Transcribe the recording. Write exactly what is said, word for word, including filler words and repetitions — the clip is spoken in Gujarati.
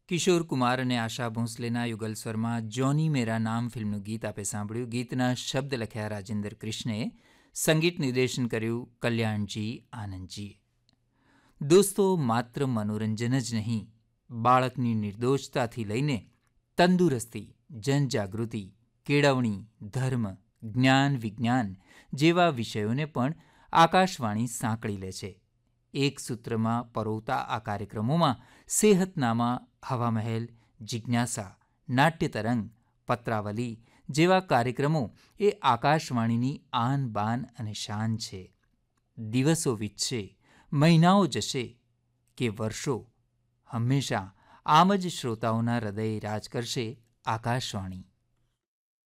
કિશોર કુમાર અને આશા ભોંસલેના યુગલ સ્વરમાં જોની મેરા નામ ફિલ્મનું ગીત આપે સાંભળ્યું. ગીતના શબ્દ લખ્યા રાજેન્દ્ર કૃષ્ણે, સંગીત નિર્દેશન કર્યું કલ્યાણજી આનંદજીએ. દોસ્તો, માત્ર મનોરંજન જ નહીં, બાળકની નિર્દોષતાથી લઈને તંદુરસ્તી, જનજાગૃતિ, કેળવણી, ધર્મ, જ્ઞાન, વિજ્ઞાન જેવા વિષયોને પણ આકાશવાણી સાંકળી લે છે. એક સૂત્રમાં પરોવતા આ કાર્યક્રમોમાં સેહતનામા, હવામહેલ, જિજ્ઞાસા, નાટ્ય તરંગ, પત્રાવલી જેવા કાર્યક્રમો એ આકાશવાણીની આન બાન અને શાન છે. દિવસો વીતશે, મહિનાઓ જશે કે વર્ષો, હંમેશા આમ જ શ્રોતાઓના હૃદયે રાજ કરશે આકાશવાણી.